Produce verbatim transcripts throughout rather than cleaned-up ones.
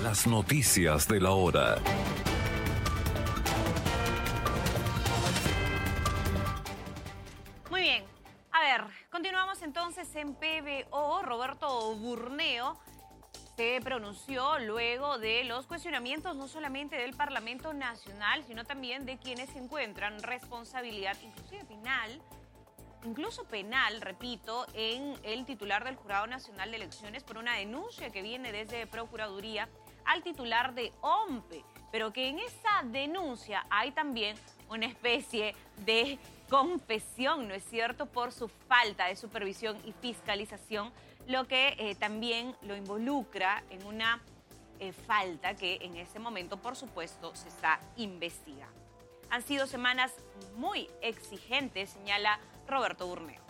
Las noticias de la hora. Muy bien. A ver, continuamos entonces en P B O. Roberto Burneo se pronunció luego de los cuestionamientos no solamente del Parlamento Nacional, sino también de quienes encuentran responsabilidad, inclusive penal, incluso penal, repito, en el titular del Jurado Nacional de Elecciones por una denuncia que viene desde Procuraduría al titular de O M P E, pero que en esa denuncia hay también una especie de confesión, ¿no es cierto?, por su falta de supervisión y fiscalización, lo que eh, también lo involucra en una eh, falta que en ese momento, por supuesto, se está investigando. Han sido semanas muy exigentes, señala Roberto Burneo.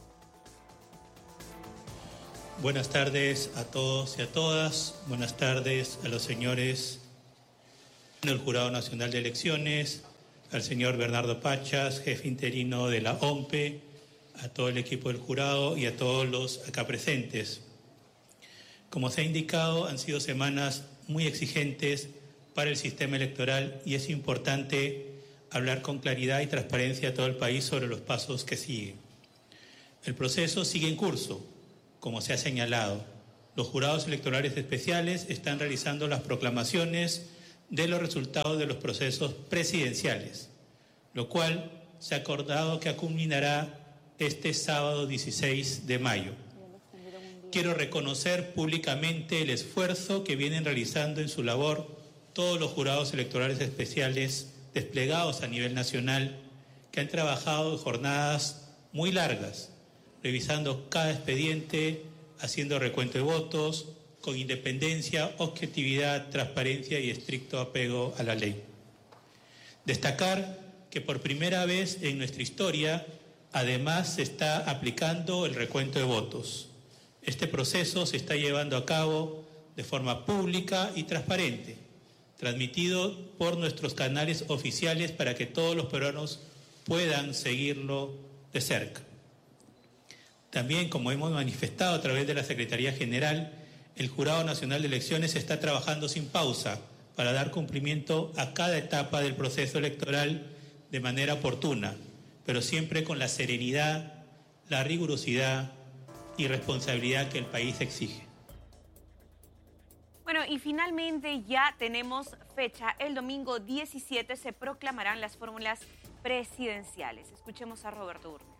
Buenas tardes a todos y a todas. Buenas tardes a los señores del Jurado Nacional de Elecciones, al señor Bernardo Pachas, jefe interino de la O M P E, a todo el equipo del jurado y a todos los acá presentes. Como se ha indicado, han sido semanas muy exigentes para el sistema electoral y es importante hablar con claridad y transparencia a todo el país sobre los pasos que siguen. El proceso sigue en curso, como se ha señalado. Los jurados electorales especiales están realizando las proclamaciones de los resultados de los procesos presidenciales, lo cual se ha acordado que culminará este sábado dieciséis de mayo. Quiero reconocer públicamente el esfuerzo que vienen realizando en su labor todos los jurados electorales especiales desplegados a nivel nacional, que han trabajado en jornadas muy largas, revisando cada expediente, haciendo recuento de votos, con independencia, objetividad, transparencia y estricto apego a la ley. Destacar que por primera vez en nuestra historia, además, se está aplicando el recuento de votos. Este proceso se está llevando a cabo de forma pública y transparente, transmitido por nuestros canales oficiales para que todos los peruanos puedan seguirlo de cerca. También, como hemos manifestado a través de la Secretaría General, el Jurado Nacional de Elecciones está trabajando sin pausa para dar cumplimiento a cada etapa del proceso electoral de manera oportuna, pero siempre con la serenidad, la rigurosidad y responsabilidad que el país exige. Bueno, y finalmente ya tenemos fecha. El domingo diecisiete se proclamarán las fórmulas presidenciales. Escuchemos a Roberto Burneo.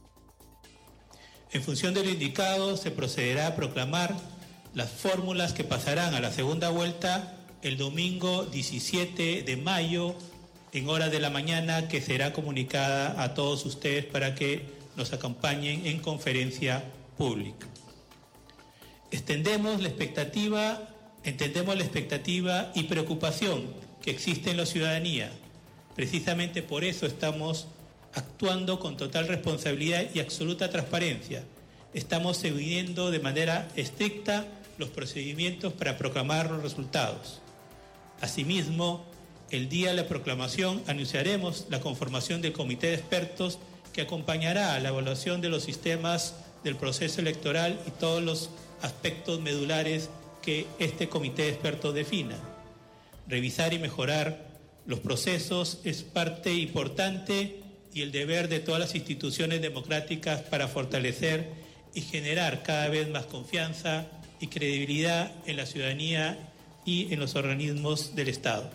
En función de lo indicado, se procederá a proclamar las fórmulas que pasarán a la segunda vuelta el domingo diecisiete de mayo en horas de la mañana, que será comunicada a todos ustedes para que nos acompañen en conferencia pública. Extendemos la expectativa, entendemos la expectativa y preocupación que existe en la ciudadanía. Precisamente por eso estamos actuando con total responsabilidad y absoluta transparencia. Estamos siguiendo de manera estricta los procedimientos para proclamar los resultados. Asimismo, el día de la proclamación anunciaremos la conformación del comité de expertos que acompañará a la evaluación de los sistemas del proceso electoral y todos los aspectos medulares que este comité de expertos defina. Revisar y mejorar los procesos es parte importante y el deber de todas las instituciones democráticas para fortalecer y generar cada vez más confianza y credibilidad en la ciudadanía y en los organismos del Estado.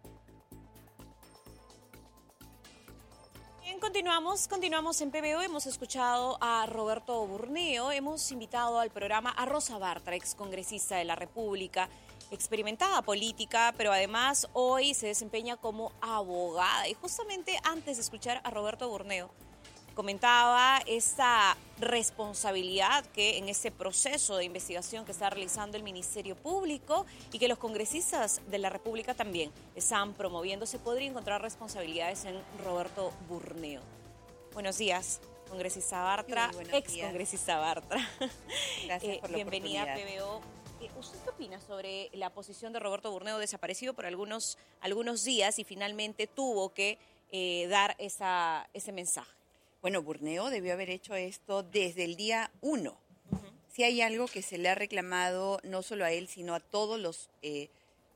Bien, continuamos, continuamos en P B O. Hemos escuchado a Roberto Burneo, hemos invitado al programa a Rosa Bartra, excongresista de la República, experimentada política, pero además hoy se desempeña como abogada. Y justamente antes de escuchar a Roberto Burneo, comentaba esa responsabilidad que en este proceso de investigación que está realizando el Ministerio Público y que los congresistas de la República también están promoviendo, se podría encontrar responsabilidades en Roberto Burneo. Buenos días, congresista Bartra, ex congresista Bartra. Gracias por la bienvenida oportunidad. a P B O. ¿Usted qué opina sobre la posición de Roberto Burneo, desaparecido por algunos, algunos días y finalmente tuvo que eh, dar esa, ese mensaje? Bueno, Burneo debió haber hecho esto desde el día uno. Uh-huh. Si hay algo que se le ha reclamado no solo a él, sino a todos los eh,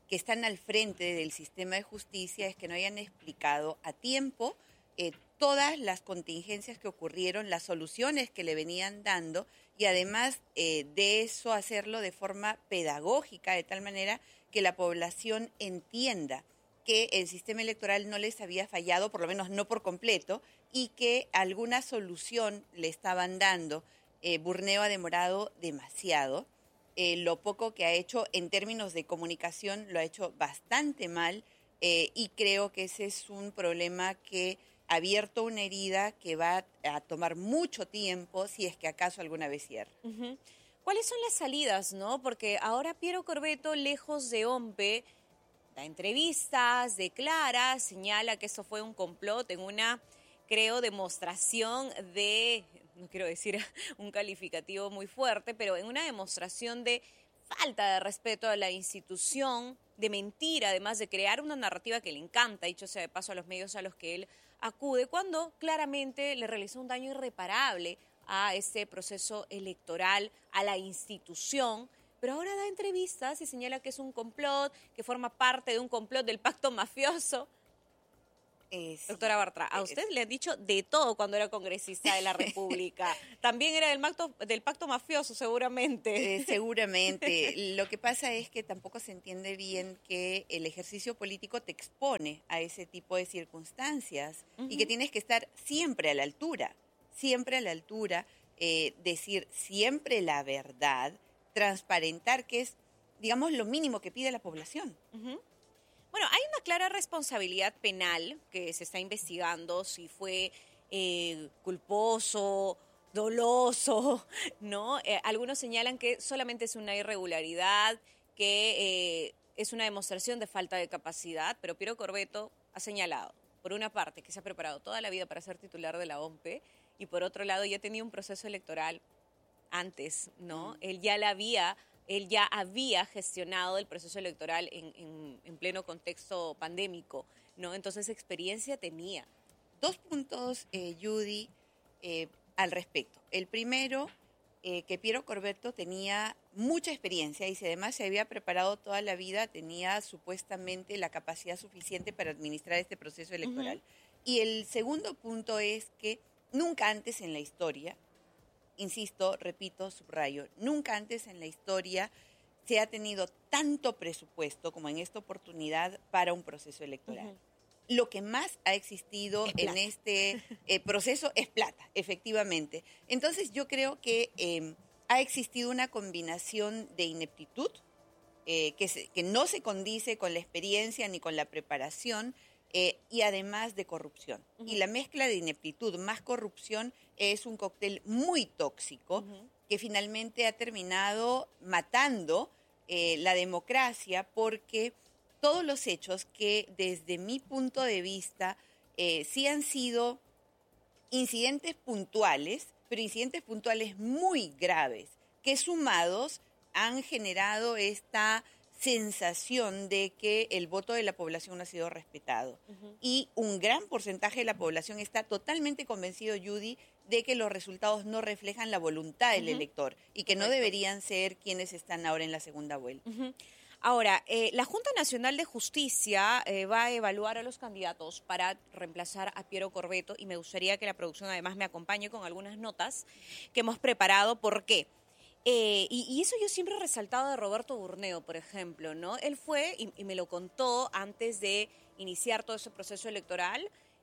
que están al frente del sistema de justicia es que no hayan explicado a tiempo eh, todas las contingencias que ocurrieron, las soluciones que le venían dando y además eh, de eso hacerlo de forma pedagógica, de tal manera que la población entienda que el sistema electoral no les había fallado, por lo menos no por completo, y que alguna solución le estaban dando. Eh, Burneo ha demorado demasiado. Eh, lo poco que ha hecho en términos de comunicación lo ha hecho bastante mal eh, y creo que ese es un problema que ha abierto una herida que va a tomar mucho tiempo si es que acaso alguna vez cierra. Uh-huh. ¿Cuáles son las salidas, no? Porque ahora Piero Corvetto, lejos de OMPE, da entrevistas, declara, señala que eso fue un complot en una, creo, demostración de, no quiero decir un calificativo muy fuerte, pero en una demostración de falta de respeto a la institución, de mentira, además de crear una narrativa que le encanta, dicho sea de paso a los medios a los que él acude, cuando claramente le realizó un daño irreparable a este proceso electoral, a la institución. Pero ahora da entrevistas y señala que es un complot, que forma parte de un complot del pacto mafioso. Eh, sí. Doctora Bartra, a usted eh, le han dicho de todo cuando era congresista de la República. También era del pacto, del pacto mafioso, seguramente. Eh, seguramente. Lo que pasa es que tampoco se entiende bien que el ejercicio político te expone a ese tipo de circunstancias uh-huh. y que tienes que estar siempre a la altura, siempre a la altura, eh, decir siempre la verdad, transparentar, que es, digamos, lo mínimo que pide la población. Uh-huh. Bueno, hay una clara responsabilidad penal que se está investigando si fue eh, culposo, doloso, ¿no? Eh, algunos señalan que solamente es una irregularidad, que eh, es una demostración de falta de capacidad, pero Piero Corvetto ha señalado, por una parte, que se ha preparado toda la vida para ser titular de la OMPE, y por otro lado, ya tenía un proceso electoral antes, ¿no? Mm. Él ya la había, él ya había gestionado el proceso electoral en, en, en pleno contexto pandémico, ¿no? Entonces, experiencia tenía. Dos puntos, eh, Judy, eh, al respecto. El primero, eh, que Piero Corvetto tenía mucha experiencia y si además se había preparado toda la vida, tenía supuestamente la capacidad suficiente para administrar este proceso electoral. Uh-huh. Y el segundo punto es que nunca antes en la historia, insisto, repito, subrayo, nunca antes en la historia se ha tenido tanto presupuesto como en esta oportunidad para un proceso electoral. Uh-huh. Lo que más ha existido en este eh, proceso es plata, efectivamente. Entonces yo creo que eh, ha existido una combinación de ineptitud eh, que, se, que no se condice con la experiencia ni con la preparación, Eh, y además de corrupción. Uh-huh. Y la mezcla de ineptitud más corrupción es un cóctel muy tóxico uh-huh. que finalmente ha terminado matando eh, la democracia porque todos los hechos que desde mi punto de vista eh, sí han sido incidentes puntuales, pero incidentes puntuales muy graves, que sumados han generado esta sensación de que el voto de la población no ha sido respetado. Uh-huh. Y un gran porcentaje de la población está totalmente convencido, Judy, de que los resultados no reflejan la voluntad del uh-huh. elector y que no deberían ser quienes están ahora en la segunda vuelta. Uh-huh. Ahora, eh, la Junta Nacional de Justicia eh, va a evaluar a los candidatos para reemplazar a Piero Corvetto y me gustaría que la producción además me acompañe con algunas notas que hemos preparado. ¿Por qué? Eh, y, y eso yo siempre he resaltado de Roberto Burneo, por ejemplo, ¿no? Él fue, y, y me lo contó antes de iniciar todo ese proceso electoral,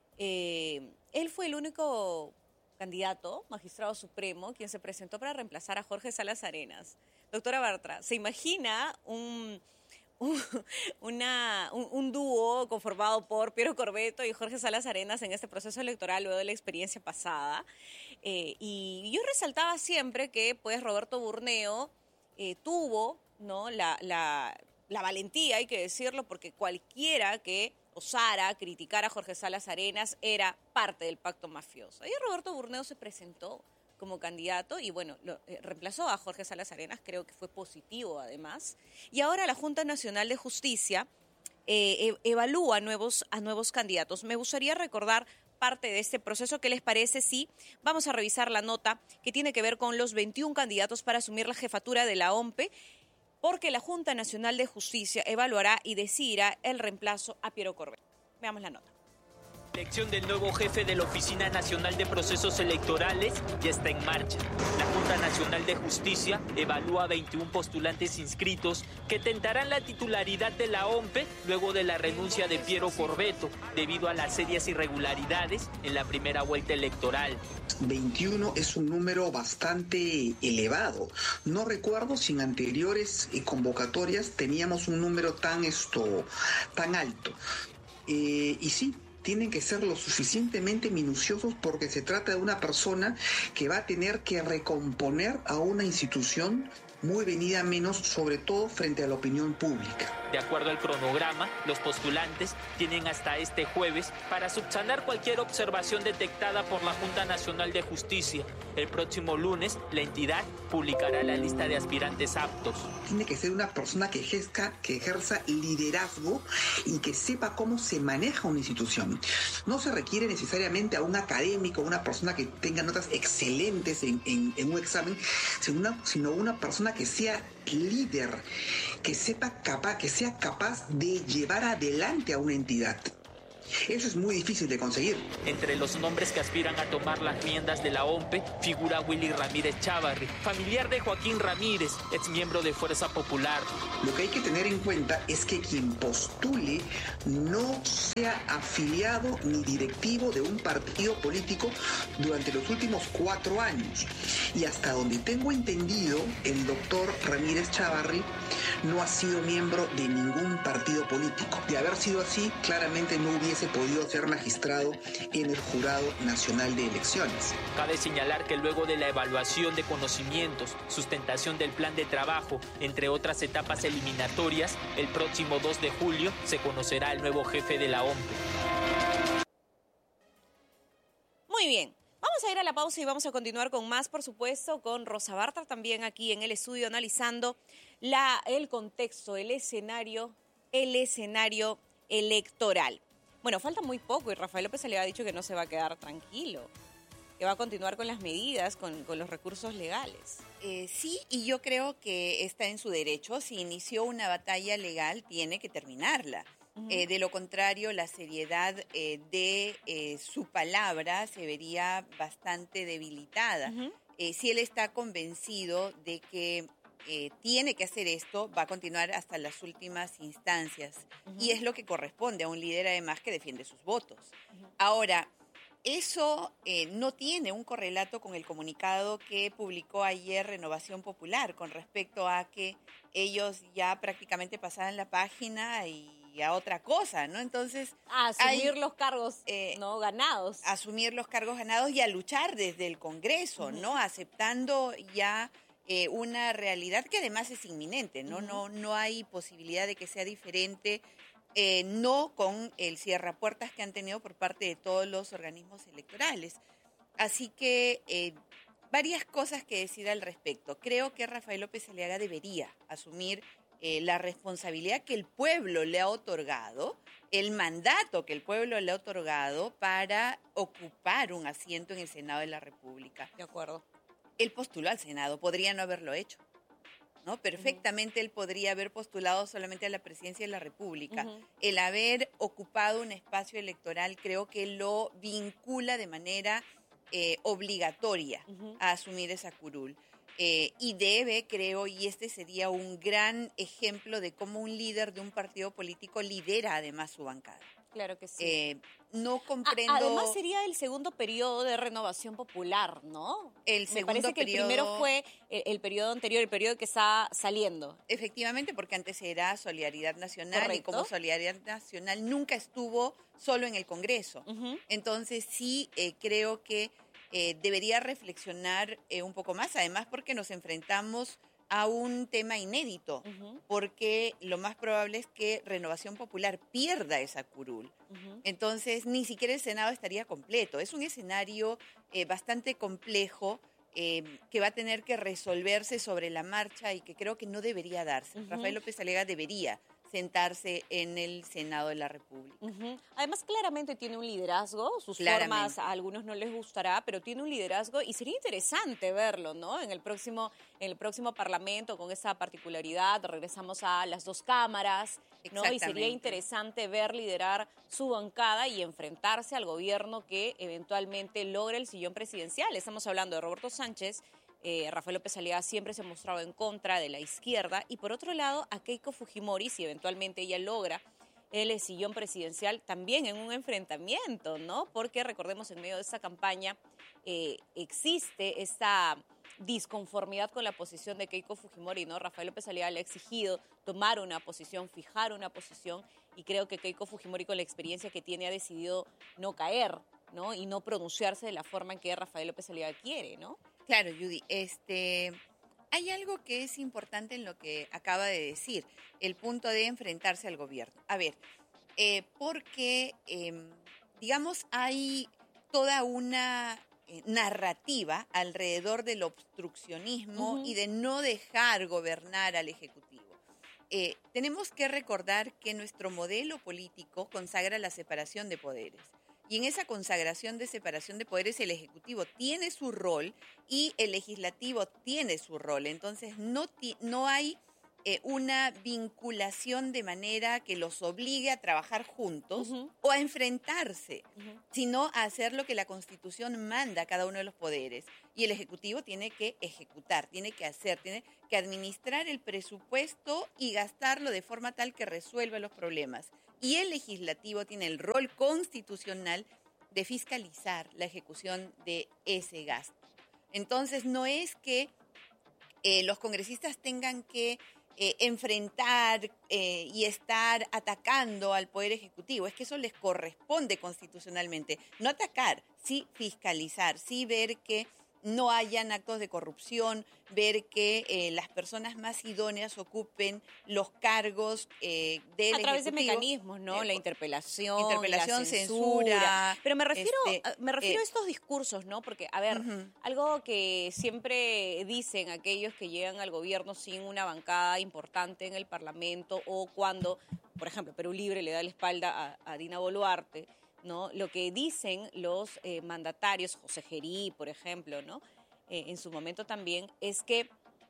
eh, él fue el único candidato, magistrado supremo, quien se presentó para reemplazar a Jorge Salas Arenas. Doctora Bartra, ¿se imagina un, un, una, un, un dúo conformado por Piero Corvetto y Jorge Salas Arenas en este proceso electoral luego de la experiencia pasada? Eh, y yo resaltaba siempre que pues Roberto Burneo eh, tuvo, ¿no? la, la, la valentía, hay que decirlo, porque cualquiera que osara criticar a Jorge Salas Arenas era parte del pacto mafioso. Y Roberto Burneo se presentó como candidato y bueno, lo, eh, reemplazó a Jorge Salas Arenas, creo que fue positivo además. Y ahora la Junta Nacional de Justicia eh, e- evalúa nuevos, a nuevos candidatos. Me gustaría recordar parte de este proceso. ¿Qué les parece si vamos a revisar la nota que tiene que ver con los veintiún candidatos para asumir la jefatura de la OMPE? porque la Junta Nacional de Justicia evaluará y decidirá el reemplazo a Piero Corbeto. Veamos la nota. La elección del nuevo jefe de la Oficina Nacional de Procesos Electorales ya está en marcha. La Junta Nacional de Justicia evalúa a veintiún postulantes inscritos que tentarán la titularidad de la O M P E luego de la renuncia de Piero Corbeto debido a las serias irregularidades en la primera vuelta electoral. veintiuno es un número bastante elevado. No recuerdo si en anteriores convocatorias teníamos un número tan, esto, tan alto. Eh, y sí, tienen que ser lo suficientemente minuciosos porque se trata de una persona que va a tener que recomponer a una institución muy venida menos, sobre todo frente a la opinión pública. De acuerdo al cronograma, los postulantes tienen hasta este jueves para subsanar cualquier observación detectada por la Junta Nacional de Justicia. El próximo lunes, la entidad publicará la lista de aspirantes aptos. Tiene que ser una persona que ejerza, que ejerza liderazgo y que sepa cómo se maneja una institución. No se requiere necesariamente a un académico, una persona que tenga notas excelentes en, en, en un examen, sino una, sino una persona que sea líder, que sepa capaz, que sea capaz de llevar adelante a una entidad. Eso es muy difícil de conseguir. Entre los nombres que aspiran a tomar las riendas de la O M P E figura Willy Ramírez Chávarri, familiar de Joaquín Ramírez, exmiembro de Fuerza Popular. Lo que hay que tener en cuenta es que quien postule no sea afiliado ni directivo de un partido político durante los últimos cuatro años. Y hasta donde tengo entendido, el doctor Ramírez Chávarri no ha sido miembro de ningún partido político. De haber sido así, claramente no hubiese podido ser magistrado en el Jurado Nacional de Elecciones. Cabe señalar que luego de la evaluación de conocimientos, sustentación del plan de trabajo, entre otras etapas eliminatorias, el próximo dos de julio se conocerá el nuevo jefe de la O M P E. Muy bien. Vamos a ir a la pausa y vamos a continuar con más, por supuesto, con Rosa Bartra también aquí en el estudio analizando la, el contexto, el escenario, el escenario electoral. Bueno, falta muy poco y Rafael López le ha dicho que no se va a quedar tranquilo, que va a continuar con las medidas, con, con los recursos legales. Eh, sí, y yo creo que está en su derecho. Si inició una batalla legal, tiene que terminarla. Uh-huh. Eh, de lo contrario, la seriedad eh, de eh, su palabra se vería bastante debilitada. Uh-huh. Eh, si él está convencido de que eh, tiene que hacer esto, va a continuar hasta las últimas instancias. Uh-huh. Y es lo que corresponde a un líder, además, que defiende sus votos. Uh-huh. Ahora, eso eh, no tiene un correlato con el comunicado que publicó ayer Renovación Popular con respecto a que ellos ya prácticamente pasaban la página y a otra cosa, ¿no? Entonces, a asumir hay, los cargos eh, no ganados. Asumir los cargos ganados y a luchar desde el Congreso, uh-huh. ¿no? Aceptando ya eh, una realidad que además es inminente, ¿no? Uh-huh. No, no hay posibilidad de que sea diferente, eh, no con el cierrapuertas que han tenido por parte de todos los organismos electorales. Así que eh, varias cosas que decir al respecto. Creo que Rafael López Aliaga debería asumir Eh, la responsabilidad que el pueblo le ha otorgado, el mandato que el pueblo le ha otorgado para ocupar un asiento en el Senado de la República. De acuerdo. Él postuló al Senado, podría no haberlo hecho, ¿no? Perfectamente uh-huh. él podría haber postulado solamente a la presidencia de la República. Uh-huh. El haber ocupado un espacio electoral creo que lo vincula de manera eh, obligatoria uh-huh. a asumir esa curul. Eh, y debe, creo, y este sería un gran ejemplo de cómo un líder de un partido político lidera además su bancada. Claro que sí. Eh, no comprendo... A, además sería el segundo periodo de Renovación Popular, ¿no? El segundo Me parece que periodo... el primero fue el, el periodo anterior, el periodo que está saliendo. Efectivamente, porque antes era Solidaridad Nacional. Correcto. Y como Solidaridad Nacional nunca estuvo solo en el Congreso. Uh-huh. Entonces sí eh, creo que Eh, debería reflexionar eh, un poco más, además porque nos enfrentamos a un tema inédito, uh-huh. porque lo más probable es que Renovación Popular pierda esa curul. Uh-huh. Entonces, ni siquiera el Senado estaría completo. Es un escenario eh, bastante complejo eh, que va a tener que resolverse sobre la marcha y que creo que no debería darse. Uh-huh. Rafael López Aliaga debería sentarse en el Senado de la República. Uh-huh. Además, claramente tiene un liderazgo, sus Claramente. formas a algunos no les gustará, pero tiene un liderazgo y sería interesante verlo, ¿no? En el próximo, en el próximo Parlamento, con esa particularidad, regresamos a las dos cámaras, ¿no? Y sería interesante ver liderar su bancada y enfrentarse al gobierno que eventualmente logre el sillón presidencial. Estamos hablando de Roberto Sánchez. Eh, Rafael López Aliaga siempre se ha mostrado en contra de la izquierda, y por otro lado a Keiko Fujimori, si eventualmente ella logra el sillón presidencial, también en un enfrentamiento, ¿no? Porque recordemos, en medio de esta campaña eh, existe esta disconformidad con la posición de Keiko Fujimori, ¿no? Rafael López Aliaga le ha exigido tomar una posición, fijar una posición, y creo que Keiko Fujimori, con la experiencia que tiene, ha decidido no caer, ¿no? Y no pronunciarse de la forma en que Rafael López Aliaga quiere, ¿no? Claro, Judy, este, hay algo que es importante en lo que acaba de decir, el punto de enfrentarse al gobierno. A ver, eh, porque, eh, digamos, hay toda una eh, narrativa alrededor del obstruccionismo uh-huh. y de no dejar gobernar al Ejecutivo. Eh, tenemos que recordar que nuestro modelo político consagra la separación de poderes. Y en esa consagración de separación de poderes, el Ejecutivo tiene su rol y el Legislativo tiene su rol. Entonces, no, ti, no hay eh, una vinculación de manera que los obligue a trabajar juntos uh-huh. o a enfrentarse, uh-huh. sino a hacer lo que la Constitución manda a cada uno de los poderes. Y el Ejecutivo tiene que ejecutar, tiene que hacer, tiene que administrar el presupuesto y gastarlo de forma tal que resuelva los problemas. Y el Legislativo tiene el rol constitucional de fiscalizar la ejecución de ese gasto. Entonces, no es que eh, los congresistas tengan que eh, enfrentar eh, y estar atacando al Poder Ejecutivo, es que eso les corresponde constitucionalmente. No atacar, sí fiscalizar, sí ver que no hayan actos de corrupción, ver que eh, las personas más idóneas ocupen los cargos eh, del Ejecutivo. A través de mecanismos, ¿no? Eh, la interpelación, interpelación, la censura. censura. Pero me refiero, este, a, me refiero eh, a estos discursos, ¿no? Porque, a ver, uh-huh. algo que siempre dicen aquellos que llegan al gobierno sin una bancada importante en el Parlamento, o cuando, por ejemplo, Perú Libre le da la espalda a, a Dina Boluarte, ¿no? Lo que dicen los eh, mandatarios, José Gerí, por ejemplo, ¿no? Eh, en su momento también, es que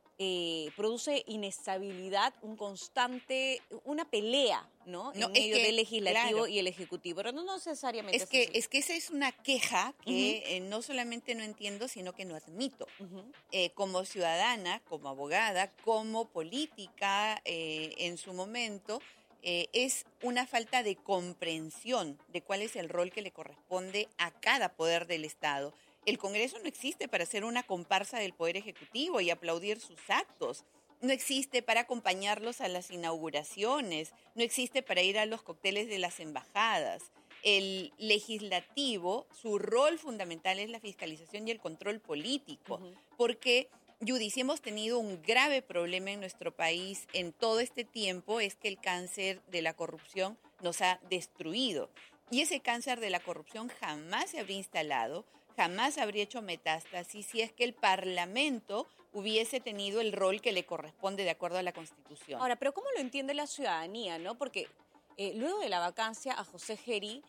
eh, produce inestabilidad, un constante, una pelea, ¿no? no en medio que, del Legislativo claro. y el Ejecutivo, pero no, no necesariamente es, es que así. Es que esa es una queja que uh-huh. eh, no solamente no entiendo, sino que no admito. Uh-huh. Eh, como ciudadana, como abogada, como política eh, en su momento, Eh, es una falta de comprensión de cuál es el rol que le corresponde a cada poder del Estado. El Congreso no existe para ser una comparsa del Poder Ejecutivo y aplaudir sus actos. No existe para acompañarlos a las inauguraciones. No existe para ir a los cócteles de las embajadas. El legislativo, su rol fundamental es la fiscalización y el control político, uh-huh. porque Judy, si hemos tenido un grave problema en nuestro país en todo este tiempo, es que el cáncer de la corrupción nos ha destruido. Y ese cáncer de la corrupción jamás se habría instalado, jamás habría hecho metástasis si es que el Parlamento hubiese tenido el rol que le corresponde de acuerdo a la Constitución. Ahora, pero ¿cómo lo entiende la ciudadanía, no? Porque eh, luego de la vacancia a José Gerí,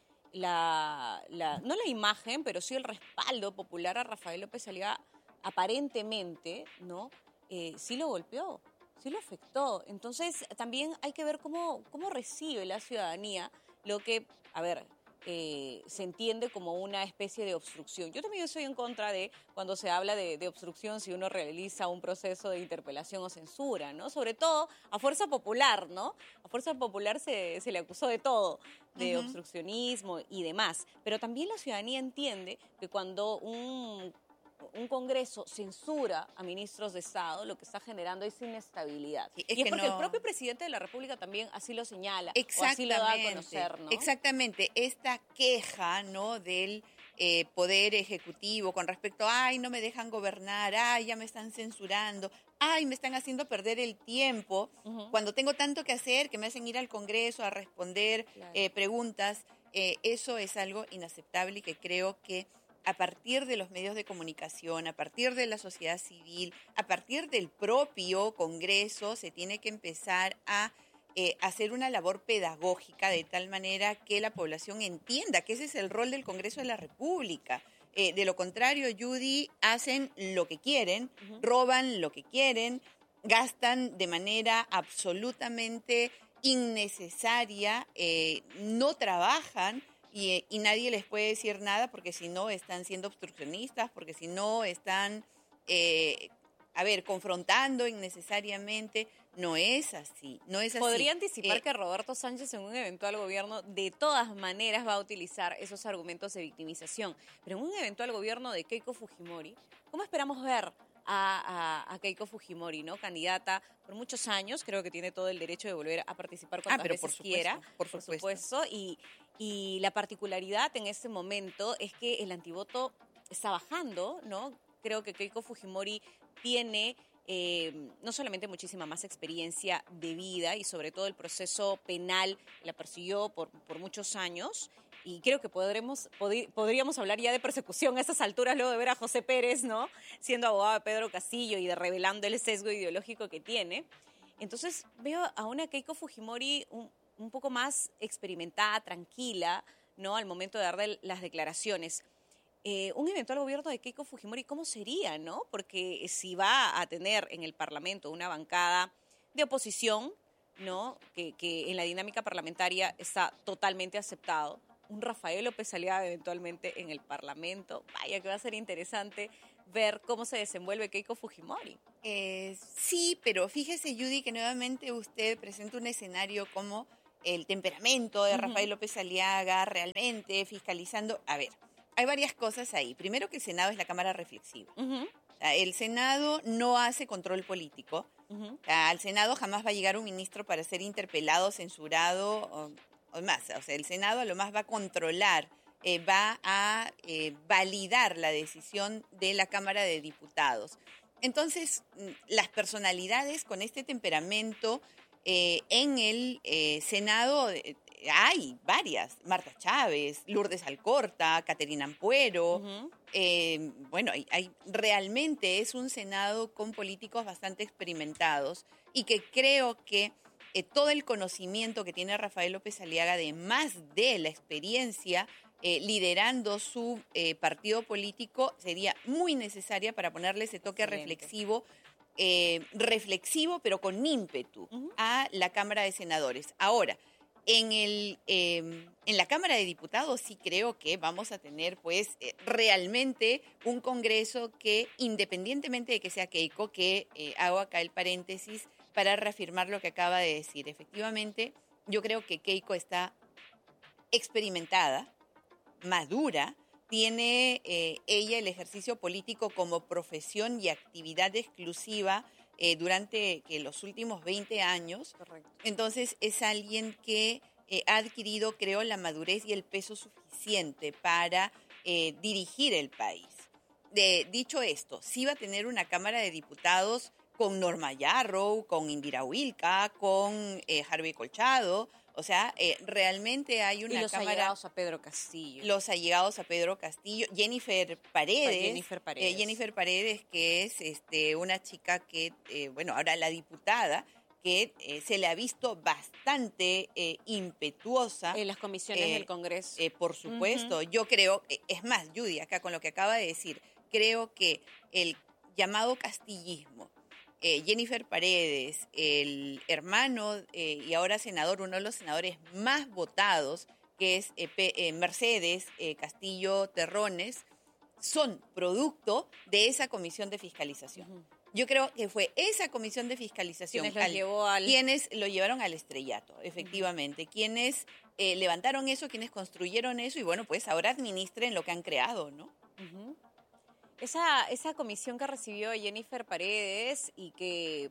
la, la, no la imagen, pero sí el respaldo popular a Rafael López Aliaga, aparentemente, ¿no? Eh, sí lo golpeó, sí lo afectó. Entonces, también hay que ver cómo, cómo recibe la ciudadanía lo que, a ver, eh, se entiende como una especie de obstrucción. Yo también estoy en contra de cuando se habla de, de obstrucción si uno realiza un proceso de interpelación o censura, ¿no? Sobre todo a Fuerza Popular, ¿no? A Fuerza Popular se, se le acusó de todo, de uh-huh. obstruccionismo y demás. Pero también la ciudadanía entiende que cuando un un Congreso censura a ministros de Estado, lo que está generando es inestabilidad. Sí, es y es porque no... el propio presidente de la República también así lo señala, o así lo da a conocer, ¿no? Exactamente. Esta queja, ¿no?, del eh, Poder Ejecutivo con respecto a, ay, no me dejan gobernar, ay, ya me están censurando, ay, me están haciendo perder el tiempo, uh-huh. cuando tengo tanto que hacer, que me hacen ir al Congreso a responder claro. eh, preguntas, eh, eso es algo inaceptable y que creo que a partir de los medios de comunicación, a partir de la sociedad civil, a partir del propio Congreso, se tiene que empezar a eh, hacer una labor pedagógica de tal manera que la población entienda que ese es el rol del Congreso de la República. Eh, de lo contrario, Judy, hacen lo que quieren, uh-huh. roban lo que quieren, gastan de manera absolutamente innecesaria, eh, no trabajan y, y nadie les puede decir nada porque si no están siendo obstruccionistas, porque si no están, eh, a ver, confrontando innecesariamente. No es así, no es así. ¿Podría anticipar eh, que Roberto Sánchez en un eventual gobierno de todas maneras va a utilizar esos argumentos de victimización? Pero en un eventual gobierno de Keiko Fujimori, ¿cómo esperamos ver a, a, a Keiko Fujimori, ¿no? Candidata por muchos años, creo que tiene todo el derecho de volver a participar cuantas ah, pero veces por supuesto, quiera, por por supuesto. supuesto, y, y la particularidad en este momento es que el antivoto está bajando, ¿no? Creo que Keiko Fujimori tiene Eh, no solamente muchísima más experiencia de vida y sobre todo el proceso penal la persiguió por, por muchos años y creo que podremos, pod- podríamos hablar ya de persecución a estas alturas luego de ver a José Pérez, ¿no? Siendo abogado de Pedro Castillo y de revelando el sesgo ideológico que tiene. Entonces veo a una Keiko Fujimori un, un poco más experimentada, tranquila, ¿no? Al momento de dar de las declaraciones. Eh, un eventual gobierno de Keiko Fujimori, ¿cómo sería, no? Porque si va a tener en el Parlamento una bancada de oposición, ¿no? Que, que en la dinámica parlamentaria está totalmente aceptado, un Rafael López Aliaga eventualmente en el Parlamento, vaya que va a ser interesante ver cómo se desenvuelve Keiko Fujimori. Eh, sí, pero fíjese, Judy, que nuevamente usted presenta un escenario como el temperamento de uh-huh. Rafael López Aliaga, realmente fiscalizando. A ver, hay varias cosas ahí. Primero, que el Senado es la Cámara reflexiva. Uh-huh. El Senado no hace control político. Uh-huh. Al Senado jamás va a llegar un ministro para ser interpelado, censurado o, o más. O sea, el Senado a lo más va a controlar, eh, va a eh, validar la decisión de la Cámara de Diputados. Entonces, las personalidades con este temperamento eh, en el eh, Senado... Eh, hay varias, Marta Chávez, Lourdes Alcorta, Caterina Ampuero, uh-huh. eh, bueno, hay, hay, realmente es un Senado con políticos bastante experimentados y que creo que eh, todo el conocimiento que tiene Rafael López Aliaga, además de la experiencia eh, liderando su eh, partido político, sería muy necesaria para ponerle ese toque Excelente. reflexivo, eh, reflexivo pero con ímpetu uh-huh. a la Cámara de Senadores. Ahora, En, el, eh, en la Cámara de Diputados sí creo que vamos a tener pues eh, realmente un Congreso que, independientemente de que sea Keiko, que eh, hago acá el paréntesis para reafirmar lo que acaba de decir. Efectivamente, yo creo que Keiko está experimentada, madura, tiene eh, ella el ejercicio político como profesión y actividad exclusiva Eh, durante que los últimos veinte años. Correcto. Entonces es alguien que eh, ha adquirido, creo, la madurez y el peso suficiente para eh, dirigir el país. De, dicho esto, sí va a tener una Cámara de Diputados con Norma Yarrow, con Indira Wilca, con eh, Harvey Colchado. O sea, eh, realmente hay una y los Cámara... allegados a Pedro Castillo. Los allegados a Pedro Castillo. Jennifer Paredes. Jennifer Paredes. Eh, Jennifer Paredes, que es este, una chica que, eh, bueno, ahora la diputada, que eh, se le ha visto bastante eh, impetuosa. En las comisiones eh, del Congreso. Eh, por supuesto. Uh-huh. Yo creo, eh, es más, Judy, acá con lo que acaba de decir, creo que el llamado castillismo, Eh, Jennifer Paredes, el hermano eh, y ahora senador, uno de los senadores más votados, que es eh, P, eh, Mercedes eh, Castillo Terrones, son producto de esa comisión de fiscalización. Uh-huh. Yo creo que fue esa comisión de fiscalización quienes, al, llevó al... quienes lo llevaron al estrellato, efectivamente, uh-huh. quienes eh, levantaron eso, quienes construyeron eso y bueno, pues ahora administren lo que han creado, ¿no? Uh-huh. Esa, esa comisión que recibió Jennifer Paredes y que,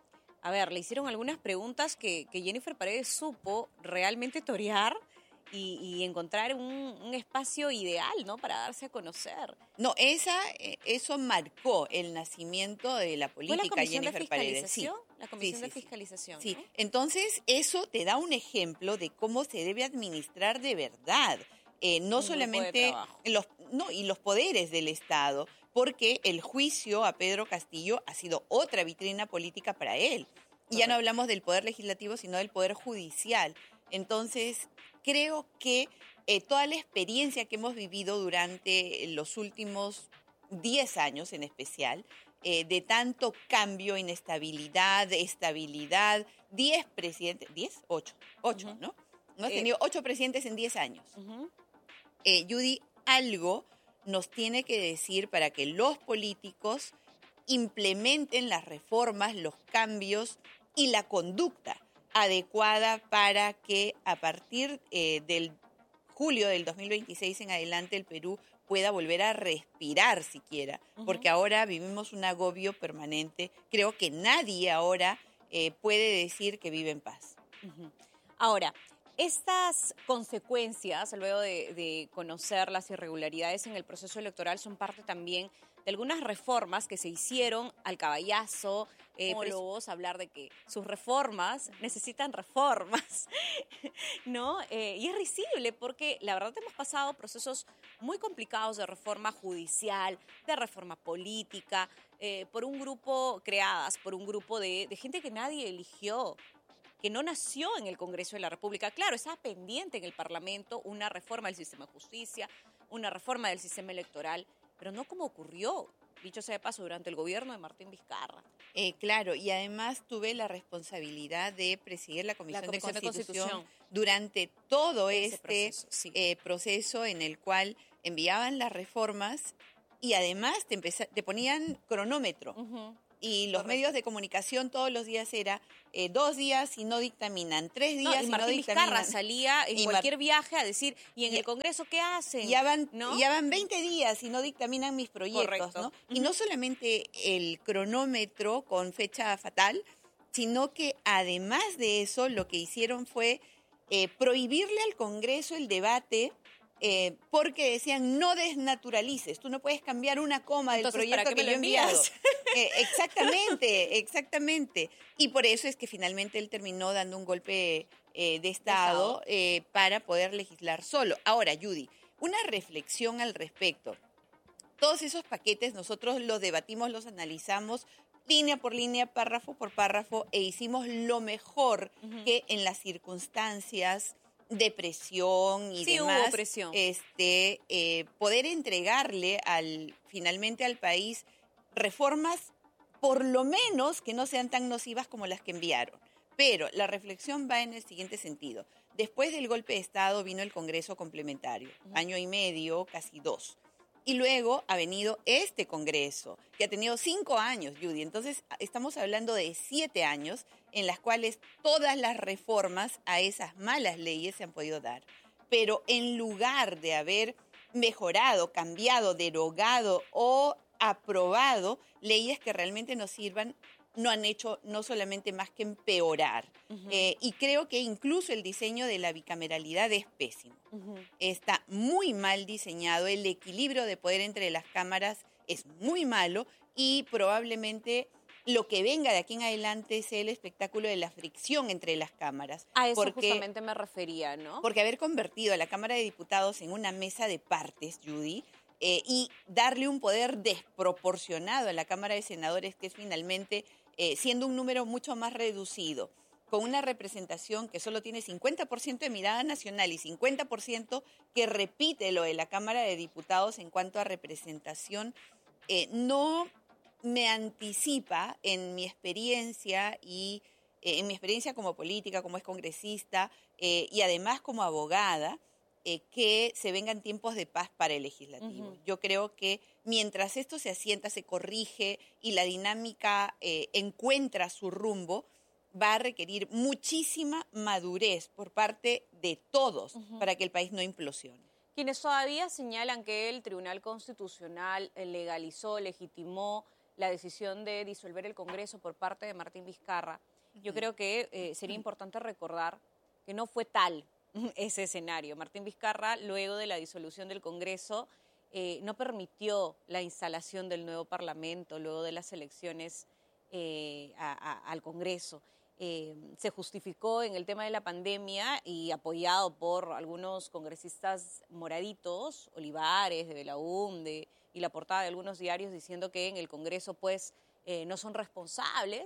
a ver, le hicieron algunas preguntas que, que Jennifer Paredes supo realmente torear y, y encontrar un, un espacio ideal, ¿no?, para darse a conocer. No, esa, eso marcó el nacimiento de la política, ¿Fue la comisión Jennifer de Paredes. Sí. La comisión sí, sí, de fiscalización. Sí, ¿no? Entonces eso te da un ejemplo de cómo se debe administrar de verdad. Eh, no un solamente los no y los poderes del Estado, porque el juicio a Pedro Castillo ha sido otra vitrina política para él. Y ya no hablamos del poder legislativo, sino del poder judicial. Entonces, creo que eh, toda la experiencia que hemos vivido durante los últimos diez años en especial, eh, de tanto cambio, inestabilidad, estabilidad, diez presidentes, ¿diez? ocho, ocho, uh-huh. ¿no? Hemos eh, tenido ocho presidentes en diez años. Uh-huh. eh, Judy, algo nos tiene que decir para que los políticos implementen las reformas, los cambios y la conducta adecuada para que a partir eh, del julio del dos mil veintiséis en adelante el Perú pueda volver a respirar siquiera, uh-huh. porque ahora vivimos un agobio permanente. Creo que nadie ahora eh, puede decir que vive en paz. Uh-huh. Ahora, estas consecuencias, luego de, de conocer las irregularidades en el proceso electoral, son parte también de algunas reformas que se hicieron al caballazo, eh, vos hablar de que sus reformas necesitan reformas, ¿no? Eh, y es risible porque la verdad hemos pasado procesos muy complicados de reforma judicial, de reforma política, eh, por un grupo, creadas por un grupo de, de gente que nadie eligió, que no nació en el Congreso de la República. Claro, estaba pendiente en el Parlamento una reforma del sistema de justicia, una reforma del sistema electoral, pero no como ocurrió, dicho sea de paso, durante el gobierno de Martín Vizcarra. Eh, claro, y además tuve la responsabilidad de presidir la Comisión, la Comisión de, Constitución de Constitución durante todo Ese este proceso, sí. eh, proceso en el cual enviaban las reformas y además te, empeza- te ponían cronómetro. Uh-huh. Y los Correcto. medios de comunicación todos los días era eh, dos días y no dictaminan, tres días no, y, y Martín no dictaminan. Vizcarra salía en y cualquier Mar- viaje a decir, ¿y en y, el Congreso qué hacen? Ya van, ¿no? ya van veinte días y no dictaminan mis proyectos, Correcto. ¿no? Uh-huh. Y no solamente el cronómetro con fecha fatal, sino que además de eso lo que hicieron fue eh, prohibirle al Congreso el debate. Eh, porque decían, no desnaturalices, tú no puedes cambiar una coma Entonces, del proyecto ¿para qué que me yo he enviado. Eh, exactamente, exactamente. Y por eso es que finalmente él terminó dando un golpe eh, de Estado eh, para poder legislar solo. Ahora, Judy, una reflexión al respecto. Todos esos paquetes nosotros los debatimos, los analizamos línea por línea, párrafo por párrafo, e hicimos lo mejor uh-huh. que en las circunstancias de presión y sí, demás, hubo presión. este, eh, poder entregarle al, finalmente al país reformas por lo menos que no sean tan nocivas como las que enviaron. Pero la reflexión va en el siguiente sentido. Después del golpe de Estado vino el Congreso complementario, uh-huh. año y medio, casi dos. Y luego ha venido este Congreso, que ha tenido cinco años, Judy. Entonces, estamos hablando de siete años en las cuales todas las reformas a esas malas leyes se han podido dar. Pero en lugar de haber mejorado, cambiado, derogado o aprobado leyes que realmente nos sirvan, no han hecho no solamente más que empeorar. Uh-huh. Eh, y creo que incluso el diseño de la bicameralidad es pésimo. Uh-huh. Está muy mal diseñado, el equilibrio de poder entre las cámaras es muy malo y probablemente lo que venga de aquí en adelante sea el espectáculo de la fricción entre las cámaras. A eso porque, justamente me refería, ¿no? Porque haber convertido a la Cámara de Diputados en una mesa de partes, Judy, eh, y darle un poder desproporcionado a la Cámara de Senadores, que es finalmente, eh, siendo un número mucho más reducido, con una representación que solo tiene cincuenta por ciento de mirada nacional y cincuenta por ciento que repite lo de la Cámara de Diputados en cuanto a representación, eh, no me anticipa en mi experiencia y eh, en mi experiencia como política, como excongresista eh, y además como abogada, eh, que se vengan tiempos de paz para el legislativo. Uh-huh. Yo creo que mientras esto se asienta, se corrige y la dinámica eh, encuentra su rumbo, va a requerir muchísima madurez por parte de todos uh-huh. para que el país no implosione. Quienes todavía señalan que el Tribunal Constitucional legalizó, legitimó la decisión de disolver el Congreso por parte de Martín Vizcarra, uh-huh. yo creo que eh, sería importante recordar que no fue tal ese escenario. Martín Vizcarra, luego de la disolución del Congreso, eh, no permitió la instalación del nuevo Parlamento, luego de las elecciones eh, a, a, al Congreso. Eh, se justificó en el tema de la pandemia y apoyado por algunos congresistas moraditos, Olivares, de Belaúnde, y la portada de algunos diarios diciendo que en el Congreso pues eh, no son responsables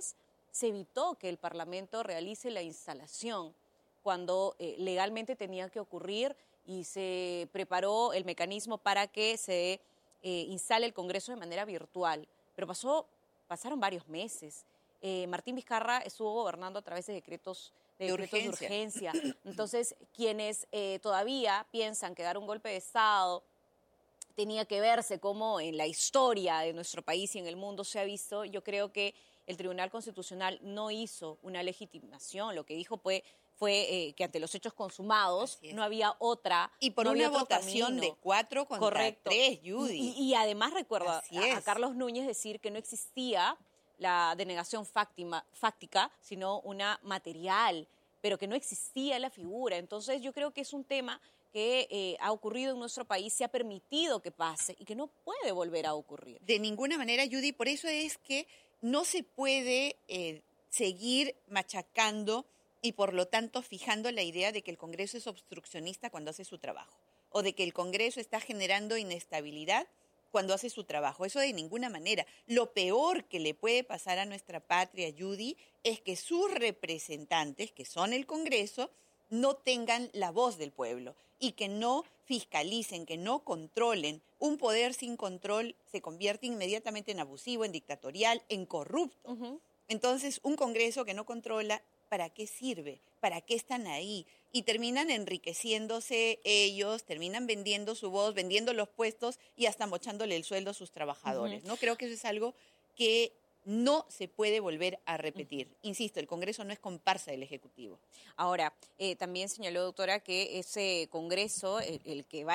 se evitó que el Parlamento realice la instalación cuando eh, legalmente tenía que ocurrir y se preparó el mecanismo para que se eh, instale el Congreso de manera virtual. Pero pasó, pasaron varios meses. Eh, Martín Vizcarra estuvo gobernando a través de decretos de, De decretos de urgencia. urgencia. Entonces, quienes eh, todavía piensan que dar un golpe de Estado tenía que verse como en la historia de nuestro país y en el mundo se ha visto, yo creo que el Tribunal Constitucional no hizo una legitimación. Lo que dijo fue, fue eh, que ante los hechos consumados no había otra. Y por no una había otro votación camino. de cuatro contra Correcto. tres, Judy. Y, y- y además recuerdo a, Así a es. Carlos Núñez decir que no existía la denegación fáctima- fáctica, sino una material, pero que no existía la figura. Entonces yo creo que es un tema que eh, ha ocurrido en nuestro país, se ha permitido que pase y que no puede volver a ocurrir. De ninguna manera, Judy, por eso es que no se puede eh, seguir machacando y por lo tanto fijando la idea de que el Congreso es obstruccionista cuando hace su trabajo o de que el Congreso está generando inestabilidad cuando hace su trabajo. Eso de ninguna manera. Lo peor que le puede pasar a nuestra patria, Judy, es que sus representantes, que son el Congreso, no tengan la voz del pueblo y que no fiscalicen, que no controlen. Un poder sin control se convierte inmediatamente en abusivo, en dictatorial, en corrupto. Uh-huh. Entonces, un Congreso que no controla, ¿para qué sirve? ¿Para qué están ahí? Y terminan enriqueciéndose ellos, terminan vendiendo su voz, vendiendo los puestos y hasta mochándole el sueldo a sus trabajadores. Uh-huh. ¿No? Creo que eso es algo que no se puede volver a repetir. Insisto, el Congreso no es comparsa del Ejecutivo. Ahora, eh, también señaló, doctora, que ese Congreso, el, el que va